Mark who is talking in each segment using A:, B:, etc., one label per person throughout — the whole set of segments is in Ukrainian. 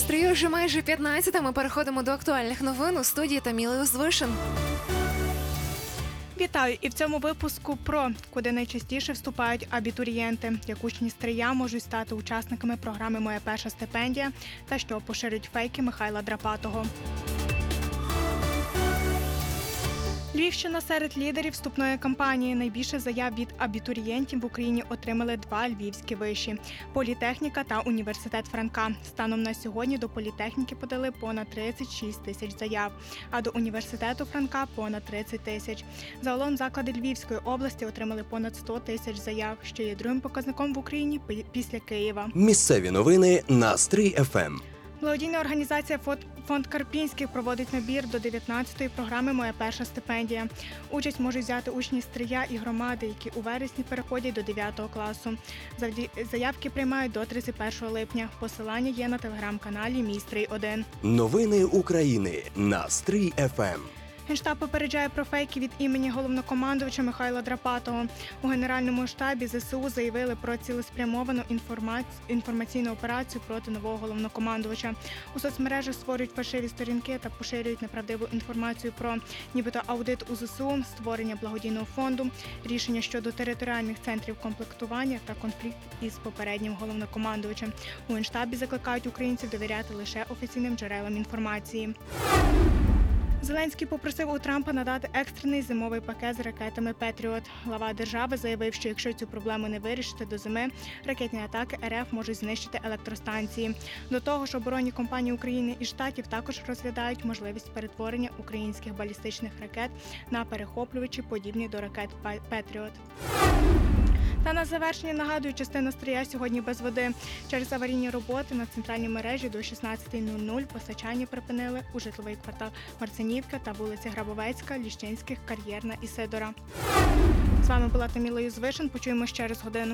A: Стрію вже майже 15, ми переходимо до актуальних новин у студії Таміли Узвишин.
B: Вітаю! І в цьому випуску про куди найчастіше вступають абітурієнти, як учні Стрия можуть стати учасниками програми «Моя перша стипендія» та що поширюють фейки Михайла Драпатого. Львівщина серед лідерів вступної кампанії. Найбільше заяв від абітурієнтів в Україні отримали два львівські виші – політехніка та університет Франка. Станом на сьогодні до політехніки подали понад 36 тисяч заяв, а до університету Франка – понад 30 тисяч. Загалом заклади Львівської області отримали понад 100 тисяч заяв, що є другим показником в Україні після Києва.
C: Місцеві новини на Стрий ФМ.
B: Благодійна організація «Фонд Карпінських» проводить набір до 19-ї програми «Моя перша стипендія». Участь можуть взяти учні Стрия і громади, які у вересні переходять до 9 класу. Заявки приймають до 31 липня. Посилання є на телеграм-каналі «Мій Стрий-1».
C: Новини України на Стрий ФМ.
B: Генштаб попереджає про фейки від імені головнокомандувача Михайла Драпатого. У Генеральному штабі ЗСУ заявили про цілеспрямовану інформаційну операцію проти нового головнокомандувача. У соцмережах створюють фальшиві сторінки та поширюють неправдиву інформацію про нібито аудит у ЗСУ, створення благодійного фонду, рішення щодо територіальних центрів комплектування та конфлікт із попереднім головнокомандувачем. У Генштабі закликають українців довіряти лише офіційним джерелам інформації. Зеленський попросив у Трампа надати екстрений зимовий пакет з ракетами «Петріот». Глава держави заявив, що якщо цю проблему не вирішити до зими, ракетні атаки РФ можуть знищити електростанції. До того ж, оборонні компанії України і Штатів також розглядають можливість перетворення українських балістичних ракет на перехоплювачі, подібні до ракет «Петріот». Та на завершення нагадую, частина Стрия сьогодні без води. Через аварійні роботи на центральній мережі до 16:00 постачання припинили у житловий квартал Марцинівка та вулиці Грабовецька, Ліщинських, Кар'єрна і Сидора. З вами була Таміла Узвишин. Почуємось через годину.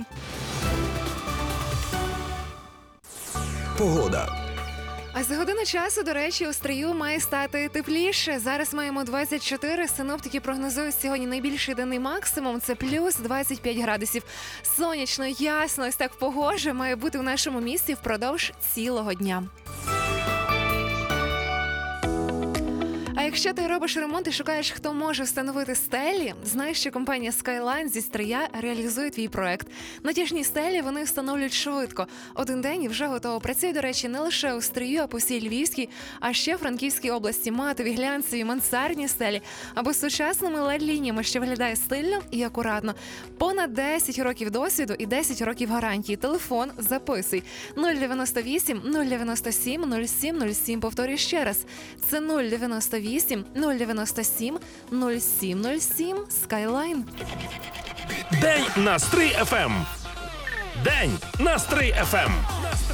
C: Погода.
A: А за годину часу, до речі, у Стрию має стати тепліше. Зараз маємо 24. Синоптики прогнозують сьогодні найбільший денний максимум – це плюс 25 градусів. Сонячно, ясно, ось так погоже має бути в нашому місті впродовж цілого дня. А якщо ти робиш ремонт і шукаєш, хто може встановити стелі, знаєш, що компанія Skyline зі Стрия реалізує твій проект. Натяжні стелі вони встановлюють швидко. Один день і вже готово. Працює, до речі, не лише у Стрию, а по всій Львівській, а ще в Франківській області. Матові, глянцеві, мансардні стелі або з сучасними LED-лініями, що виглядає стильно і акуратно. Понад 10 років досвіду і 10 років гарантії. Телефон записуй. 098 097 0707. Повторюю ще раз. Це 098 097 0707 Skyline.
D: День на Стрий ФМ. День на Стрий ФМ.